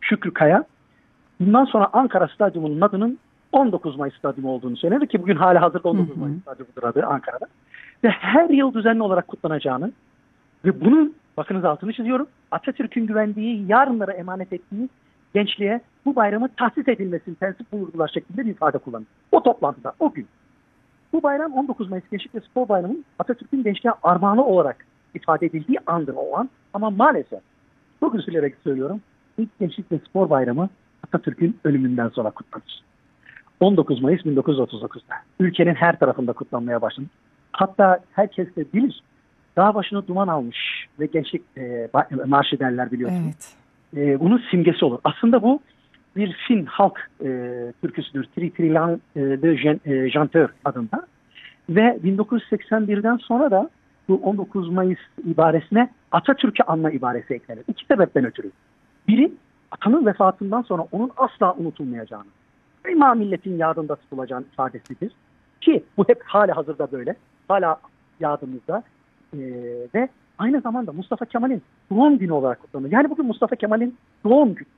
Şükrü Kaya bundan sonra Ankara Stadyumu'nun adının 19 Mayıs Stadyumu olduğunu söyledi ki bugün hala hazırda 19 Mayıs Stadyumu'dur adı Ankara'da. Ve her yıl düzenli olarak kutlanacağını ve bunun, bakınız altını çiziyorum, Atatürk'ün güvendiği, yarınlara emanet ettiği gençliğe bu bayramı tahsis edilmesini tensip buyurdular şeklinde bir ifade kullandı. O toplantıda, o gün. Bu bayram 19 Mayıs Gençlik ve Spor Bayramı'nın Atatürk'ün gençliğe armağanı olarak ifade edildiği andır o an. Ama maalesef, çok üzülerek söylüyorum, ilk Gençlik ve Spor Bayramı Atatürk'ün ölümünden sonra kutlanır. 19 Mayıs 1939'da. Ülkenin her tarafında kutlanmaya başlandı. Hatta herkes de bilir. Dağ başına duman almış ve gençlik marşı derler biliyorsunuz. Evet. Bunun simgesi olur. Aslında bu bir Fin halk türküsüdür. Tri Trilan de Janteur adında. Ve 1981'den sonra da bu 19 Mayıs ibaresine Atatürk'ü anma ibaresi eklenir. İki sebepten ötürü. Biri, atanın vefatından sonra onun asla unutulmayacağını, daima milletin yadında tutulacağını ifadesidir. Ki bu hep hala hazırda böyle. Hala yadımızda. Ve aynı zamanda Mustafa Kemal'in doğum günü olarak kutlanıyor. Yani bugün Mustafa Kemal'in doğum günü.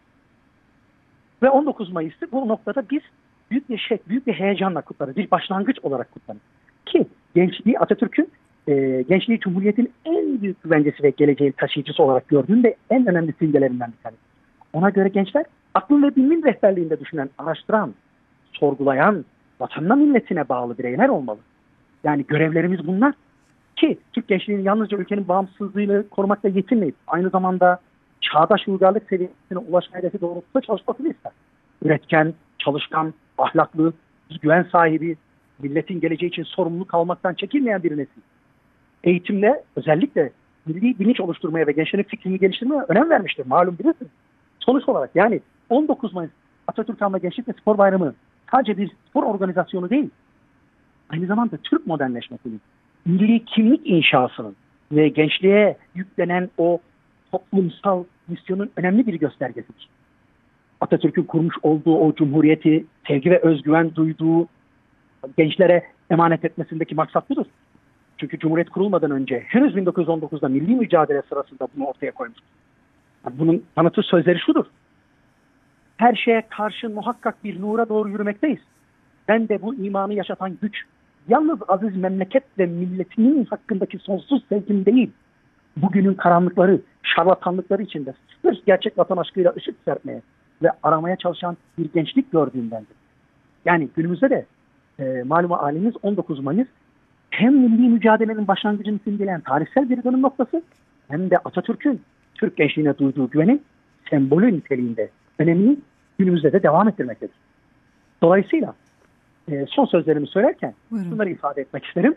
Ve 19 Mayıs'ta bu noktada biz büyük bir heyecanla kutlarız. Bir başlangıç olarak kutlarız. Ki gençliği Atatürk'ün gençliği Cumhuriyet'in en büyük güvencesi ve geleceğin taşıyıcısı olarak gördüğüm de en önemli simgelerinden bir tanesi. Ona göre gençler aklın ve bilimin rehberliğinde düşünen, araştıran, sorgulayan, vatanına milletine bağlı bireyler olmalı. Yani görevlerimiz bunlar. Ki Türk gençliğinin yalnızca ülkenin bağımsızlığını korumakla yetinmeyip aynı zamanda çağdaş uygarlık seviyesine ulaşma hedefi doğrultusunda çalışmasını ister. Üretken, çalışkan, ahlaklı, güven sahibi, milletin geleceği için sorumluluk almaktan çekinmeyen bir nesil. Eğitimle özellikle milli bilinç oluşturmaya ve gençlerin fikrini geliştirmeye önem vermiştir. Malum bilirsiniz. Sonuç olarak yani 19 Mayıs Atatürk Anma Gençlik ve Spor Bayramı sadece bir spor organizasyonu değil, aynı zamanda Türk modernleşmesinin, milli kimlik inşasının ve gençliğe yüklenen o toplumsal misyonun önemli bir göstergesidir. Atatürk'ün kurmuş olduğu o cumhuriyeti sevgi ve özgüven duyduğu gençlere emanet etmesindeki maksat budur. Çünkü Cumhuriyet kurulmadan önce henüz 1919'da milli mücadele sırasında bunu ortaya koymuştur. Bunun tanıtı sözleri şudur. Her şeye karşı muhakkak bir nura doğru yürümekteyiz. Ben de bu imanı yaşatan güç yalnız aziz memleket ve milletinin hakkındaki sonsuz sevgim değil, bugünün karanlıkları, şarlatanlıkları içinde sırf gerçek vatan aşkıyla ışık serpmeye ve aramaya çalışan bir gençlik gördüğümdendir. Yani günümüzde de malum halimiz 19 Mayıs hem milli mücadelenin başlangıcını simgeleyen tarihsel bir dönüm noktası hem de Atatürk'ün Türk gençliğine duyduğu güvenin sembolü niteliğinde önemini günümüzde de devam ettirmektedir. Dolayısıyla son sözlerimi söylerken bunları ifade etmek isterim.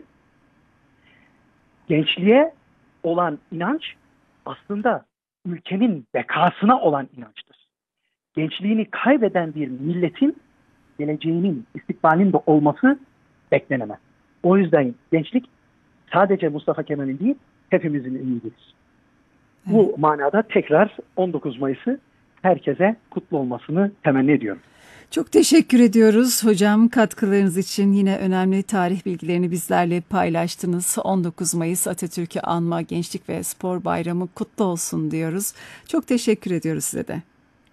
Gençliğe olan inanç aslında ülkenin bekasına olan inançtır. Gençliğini kaybeden bir milletin geleceğinin, istikbalinin de olması beklenemez. O yüzden gençlik sadece Mustafa Kemal'in değil, hepimizin ümididir. Bu manada tekrar 19 Mayıs'ı herkese kutlu olmasını temenni ediyorum. Çok teşekkür ediyoruz hocam katkılarınız için. Yine önemli tarih bilgilerini bizlerle paylaştınız. 19 Mayıs Atatürk'ü Anma Gençlik ve Spor Bayramı kutlu olsun diyoruz. Çok teşekkür ediyoruz size de.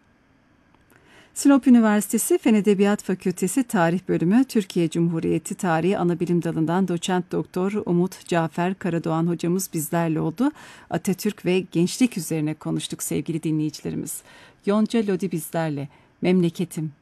Sinop Üniversitesi Fen Edebiyat Fakültesi Tarih Bölümü Türkiye Cumhuriyeti Tarihi Anabilim Dalı'ndan Doçent Doktor Umut Cafer Karadoğan hocamız bizlerle oldu. Atatürk ve gençlik üzerine konuştuk sevgili dinleyicilerimiz. Yonca Lodi bizlerle. Memleketim,